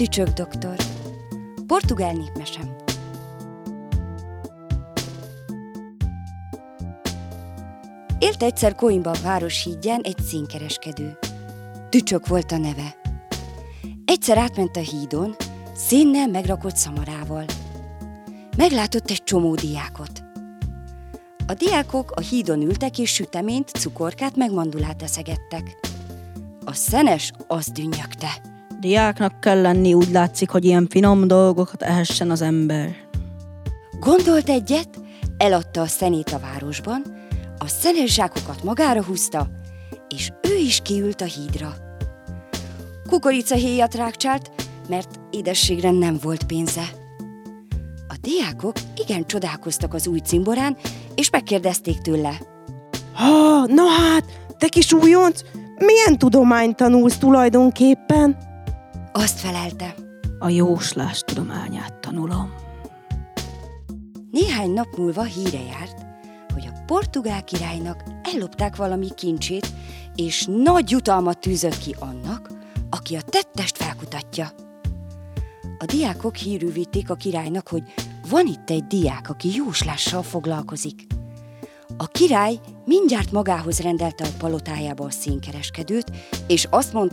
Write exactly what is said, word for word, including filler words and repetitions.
Tücsök doktor. Portugál népmese. Élt egyszer Coimbra városhídján egy szénkereskedő. Tücsök volt a neve. Egyszer átment a hídon, szénnel megrakott szamarával. Meglátott egy csomó diákot. A diákok a hídon ültek, és süteményt, cukorkát, meg mandulát eszegettek. A szenes az dünnyögte. Diáknak kell lenni, úgy látszik, hogy ilyen finom dolgokat ehessen az ember. Gondolt egyet, eladta a szenét a városban, a szenes zsákokat magára húzta, és ő is kiült a hídra. Kukoricahéjat rákcsált, mert édességre nem volt pénze. A diákok igen csodálkoztak az új cimborán, és megkérdezték tőle. Ha, na hát, te kis újonc, milyen tudományt tanulsz tulajdonképpen? Azt felelte. A jóslás tudományát tanulom. Néhány nap múlva híre járt, hogy a portugál királynak ellopták valami kincsét, és nagy jutalmat tűzött ki annak, aki a tettest felkutatja. A diákok hírül vitték a királynak, hogy van itt egy diák, aki jóslással foglalkozik. A király mindjárt magához rendelte a palotájába a szénkereskedőt, és azt mondta,